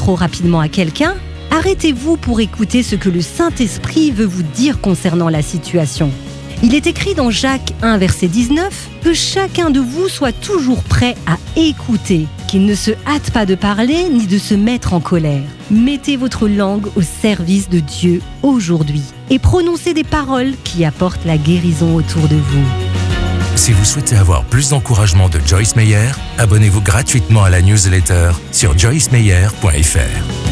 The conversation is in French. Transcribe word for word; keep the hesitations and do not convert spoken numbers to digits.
trop rapidement à quelqu'un, arrêtez-vous pour écouter ce que le Saint-Esprit veut vous dire concernant la situation. Il est écrit dans Jacques un, verset dix-neuf, que chacun de vous soit toujours prêt à écouter, qu'il ne se hâte pas de parler ni de se mettre en colère. Mettez votre langue au service de Dieu aujourd'hui et prononcez des paroles qui apportent la guérison autour de vous. Si vous souhaitez avoir plus d'encouragement de Joyce Meyer, abonnez-vous gratuitement à la newsletter sur joyce meyer point f r.